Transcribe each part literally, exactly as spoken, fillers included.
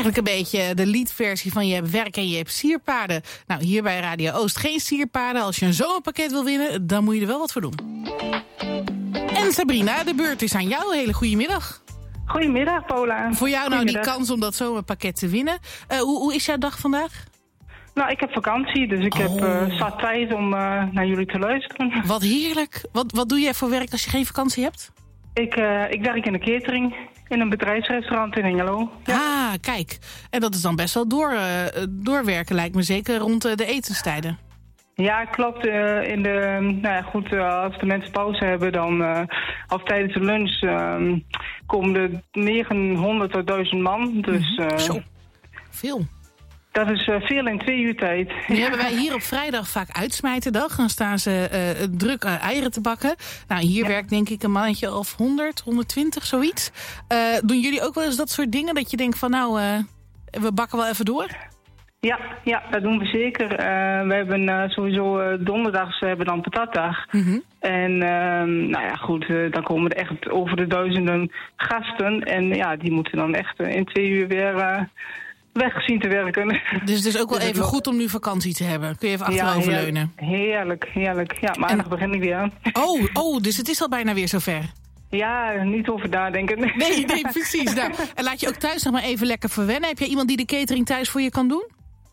eigenlijk een beetje de liedversie van je hebt werk en je hebt sierpaarden. Nou, hier bij Radio Oost geen sierpaarden. Als je een zomerpakket wil winnen, dan moet je er wel wat voor doen. En Sabrina, de beurt is aan jou. Hele goede middag. Goedemiddag, Paula. Voor jou nou die kans om dat zomerpakket te winnen. Uh, hoe, hoe is jouw dag vandaag? Nou, ik heb vakantie, dus ik oh. heb uh, zat tijd om uh, naar jullie te luisteren. Wat heerlijk. Wat, wat doe jij voor werk als je geen vakantie hebt? Ik, uh, ik werk in de catering in een bedrijfsrestaurant in Hengelo. Ja. Ah, kijk. En dat is dan best wel door, uh, doorwerken, lijkt me, zeker rond uh, de etenstijden. Ja, klopt. Uh, in de, nou ja, goed, uh, als de mensen pauze hebben, dan uh, of tijdens de lunch uh, komen er negenhonderd tot duizend man. Dus, uh, Zo, veel. Dat is uh, veel in twee uur tijd. Nu hebben wij hier op vrijdag vaak uitsmijterdag. Dan staan ze uh, druk uh, eieren te bakken. Nou, hier ja. werkt denk ik een mannetje of honderd, honderdtwintig, zoiets. Uh, doen jullie ook wel eens dat soort dingen? Dat je denkt van nou, uh, we bakken wel even door? Ja, ja, dat doen we zeker. Uh, we hebben uh, sowieso uh, donderdags we hebben dan patatdag. Mm-hmm. En uh, nou ja, goed, uh, dan komen er echt over de duizenden gasten. En ja, die moeten dan echt uh, in twee uur weer... Uh, weg zien te werken. Dus het is ook wel dus even goed om nu vakantie te hebben. Kun je even achteroverleunen. Ja, heerlijk, heerlijk. Ja, maandag en... begin ik weer. Oh, oh, dus het is al bijna weer zover. Ja, niet over nadenken. Nee, nee, precies. Nou, en laat je ook thuis nog maar even lekker verwennen. Heb jij iemand die de catering thuis voor je kan doen?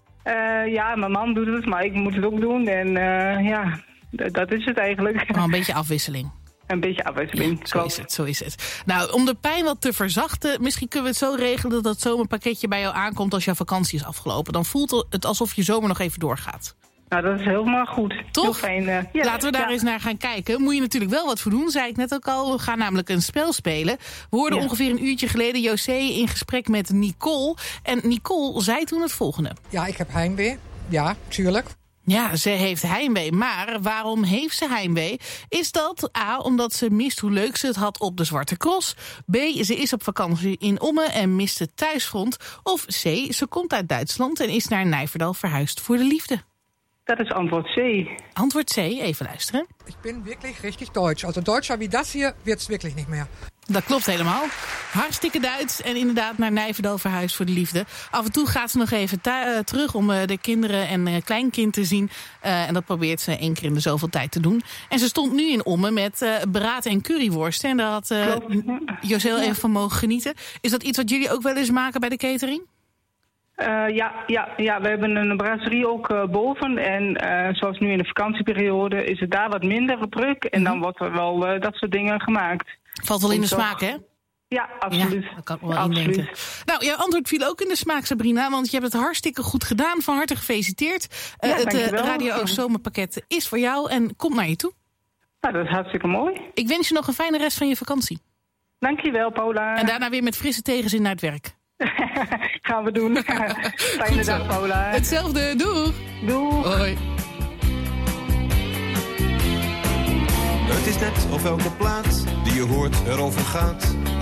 Uh, ja, mijn man doet het, maar ik moet het ook doen. En uh, ja, d- dat is het eigenlijk. Oh, een beetje afwisseling. Een beetje afwisseling. Ja, zo is het, zo is het. Nou, om de pijn wat te verzachten, misschien kunnen we het zo regelen dat dat zomerpakketje bij jou aankomt als jouw vakantie is afgelopen. Dan voelt het alsof je zomer nog even doorgaat. Nou, dat is helemaal goed. Toch? Heel fijn. Uh, ja, Laten we daar ja. eens naar gaan kijken. Moet je natuurlijk wel wat voor doen, zei ik net ook al. We gaan namelijk een spel spelen. We hoorden ja. ongeveer een uurtje geleden José in gesprek met Nicole. En Nicole zei toen het volgende. Ja, ik heb heimwee. Ja, tuurlijk. Ja, ze heeft heimwee. Maar waarom heeft ze heimwee? Is dat A, omdat ze mist hoe leuk ze het had op de Zwarte Cross. B, ze is op vakantie in Ommen en mist het thuisfront. Of C, ze komt uit Duitsland en is naar Nijverdal verhuisd voor de liefde. Dat is antwoord C. Antwoord C, even luisteren. Ik ben wirklich richtig Deutsch. Also Deutscher wie das hier wird's wirklich nicht meer. Dat klopt helemaal. Hartstikke Duits en inderdaad naar Nijverdal verhuisd voor de liefde. Af en toe gaat ze nog even uh, terug om uh, de kinderen en uh, kleinkind te zien. Uh, en dat probeert ze één keer in de zoveel tijd te doen. En ze stond nu in Ommen met uh, braad en curryworsten. En daar had uh, José even van mogen genieten. Is dat iets wat jullie ook wel eens maken bij de catering? Uh, ja, ja, ja, we hebben een brasserie ook uh, boven. En uh, zoals nu in de vakantieperiode is het daar wat minder druk. En dan wordt er wel uh, dat soort dingen gemaakt. Valt wel in de smaak, hè? Ja, absoluut. Ja, dat kan ik wel indenken. Nou, jouw antwoord viel ook in de smaak, Sabrina. Want je hebt het hartstikke goed gedaan. Van harte gefeliciteerd. Uh, ja, het uh, Radio Oost zomerpakket is voor jou en komt naar je toe. Nou, dat is hartstikke mooi. Ik wens je nog een fijne rest van je vakantie. Dankjewel, Paula. En daarna weer met frisse tegenzin naar het werk. Gaan we doen. Fijne dag, Paula. Hetzelfde, doeg. Doeg. Hoi. Het is net of elke plaat die je hoort erover gaat.